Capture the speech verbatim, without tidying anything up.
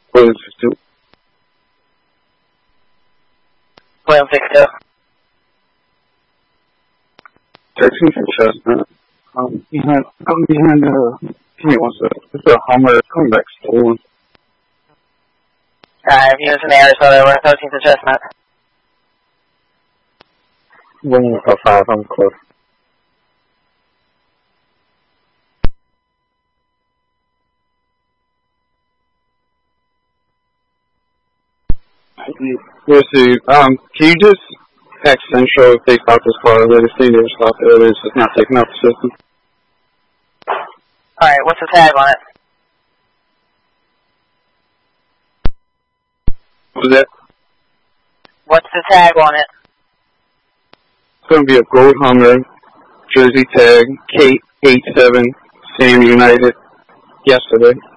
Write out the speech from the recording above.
William sixty-two. William sixty-two. Texting from Chestnut. Um, behind, I'm behind, uh, give me one second. It's a Hummer, it's coming back stolen. Alright, units in the area, so they were thirteenth to Chestnut. William five, I'm close. Let's see, um, can you just text Central if they stop this car? Let us see they stop it. It's just not taking out the system. Alright, what's the tag on it? What was that? What's the tag on it? It's going to be a gold Hummer, Jersey tag, K eighty-seven, Sam United, yesterday.